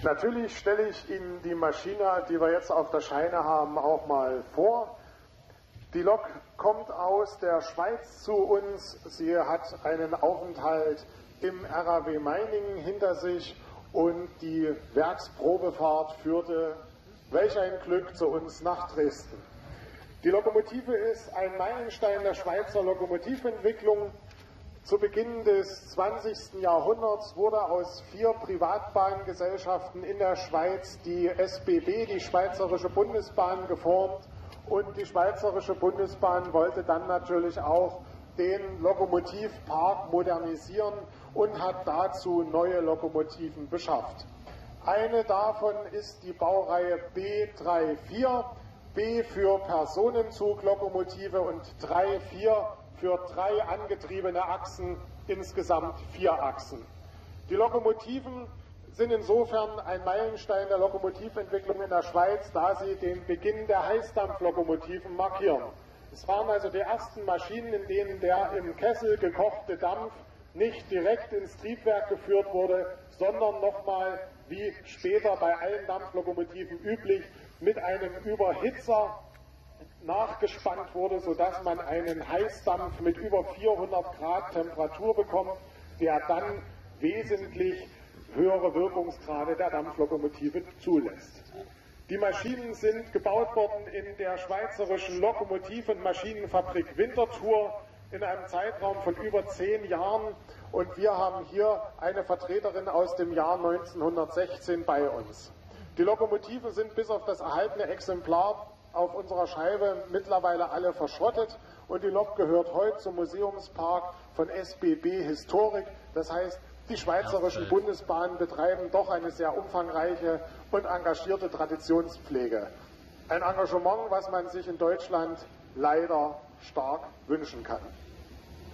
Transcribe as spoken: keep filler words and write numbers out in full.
Natürlich stelle ich Ihnen die Maschine, die wir jetzt auf der Scheine haben, auch mal vor. Die Lok kommt aus der Schweiz zu uns. Sie hat einen Aufenthalt im R A W Meiningen hinter sich und die Werksprobefahrt führte, welch ein Glück, zu uns nach Dresden. Die Lokomotive ist ein Meilenstein der Schweizer Lokomotiventwicklung. Zu Beginn des zwanzigsten Jahrhunderts wurde aus vier Privatbahngesellschaften in der Schweiz die S B B, die Schweizerische Bundesbahn, geformt, und die Schweizerische Bundesbahn wollte dann natürlich auch den Lokomotivpark modernisieren und hat dazu neue Lokomotiven beschafft. Eine davon ist die Baureihe B vierunddreißig, B für Personenzuglokomotive und vierunddreißig für drei angetriebene Achsen, insgesamt vier Achsen. Die Lokomotiven sind insofern ein Meilenstein der Lokomotiventwicklung in der Schweiz, da sie den Beginn der Heißdampflokomotiven markieren. Es waren also die ersten Maschinen, in denen der im Kessel gekochte Dampf nicht direkt ins Triebwerk geführt wurde, sondern nochmal, wie später bei allen Dampflokomotiven üblich, mit einem Überhitzer nachgespannt wurde, sodass man einen Heißdampf mit über vierhundert Grad Temperatur bekommt, der dann wesentlich höhere Wirkungsgrade der Dampflokomotive zulässt. Die Maschinen sind gebaut worden in der Schweizerischen Lokomotiv- und Maschinenfabrik Winterthur in einem Zeitraum von über zehn Jahren, und wir haben hier eine Vertreterin aus dem Jahr neunzehnhundertsechzehn bei uns. Die Lokomotiven sind bis auf das erhaltene Exemplar auf unserer Scheibe mittlerweile alle verschrottet, und die Lok gehört heute zum Museumspark von S B B Historik. Das heißt, die Schweizerischen Bundesbahnen betreiben doch eine sehr umfangreiche und engagierte Traditionspflege. Ein Engagement, was man sich in Deutschland leider stark wünschen kann.